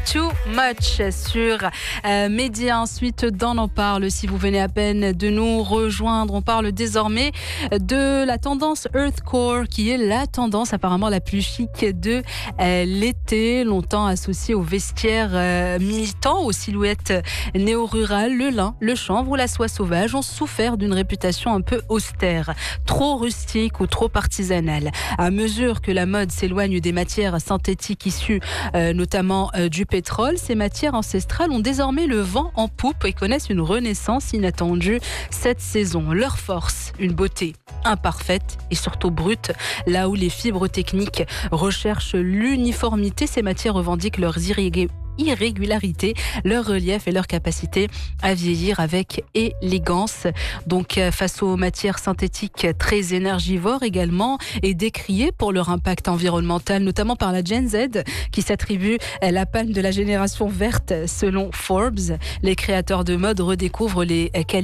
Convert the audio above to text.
Too Much sur Média. Ensuite, dans On parle, si vous venez à peine de nous rejoindre, on parle désormais de la tendance Earthcore, qui est la tendance apparemment la plus chic de l'été, longtemps associée aux vestiaires militants, aux silhouettes néo-rurales. Le lin, le chanvre ou la soie sauvage ont souffert d'une réputation un peu austère, trop rustique ou trop artisanale. À mesure que la mode s'éloigne des matières synthétiques issues notamment du pétrole, ces matières ancestrales ont désormais le vent en poupe et connaissent une renaissance inattendue cette saison. Leur force, une beauté imparfaite et surtout brute. Là où les fibres techniques recherchent l'uniformité, ces matières revendiquent leurs irrégularité, leur relief et leur capacité à vieillir avec élégance. Donc face aux matières synthétiques très énergivores également et décriées pour leur impact environnemental, notamment par la Gen Z qui s'attribue la palme de la génération verte selon Forbes. Les créateurs de mode redécouvrent les qualités